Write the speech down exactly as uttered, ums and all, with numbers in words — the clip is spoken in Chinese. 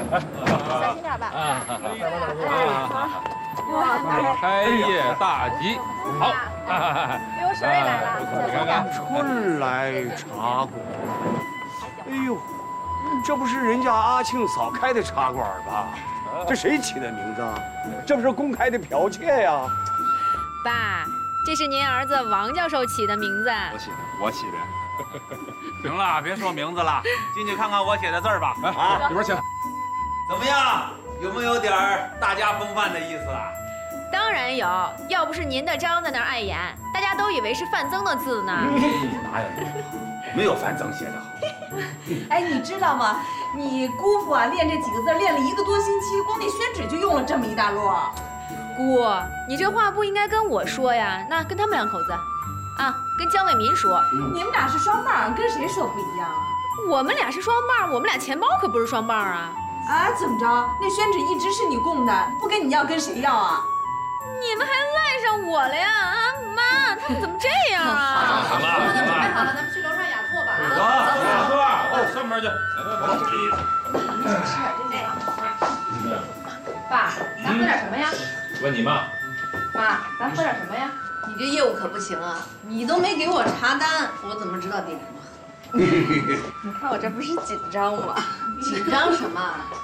小心点吧。 哇，开业大吉！好， 刘婶也来了， 你看看， 春来茶馆。哎呦，这不是人家阿庆嫂开的茶馆吧？这谁起的名字啊？这不是公开的剽窃呀！ 爸，这是您儿子王教授起的名字。 我起的，我起的。行了，别说名字了，进去看看我写的字儿吧。 啊，里边请。 怎么样？有没有点儿大家风范的意思啊？ 当然有，要不是您的章在那儿碍眼，大家都以为是范增的字呢。 哪有？没有范增写的好。 哎，你知道吗？你姑父啊，练这几个字练了一个多星期，光那宣纸就用了这么一大摞。 姑，你这话不应该跟我说呀，那跟他们两口子，啊，跟姜伟民说。 你们俩是双棒，跟谁说不一样啊？ 我们俩是双棒，我们俩钱包可不是双棒啊。 啊，怎么着？那宣纸一直是你供的，不跟你要，跟谁要啊？ 你们还赖上我了呀？啊，妈，他们怎么这样啊？ 好了， 都准备好了，咱们去楼上雅座吧。 走，雅座，哦，上面去。 爸，咱喝点什么呀？ 问你妈。 妈，咱喝点什么呀？ 你这业务可不行啊！你都没给我查单，我怎么知道点什么？ 你看我这不是紧张吗？ 紧张什么？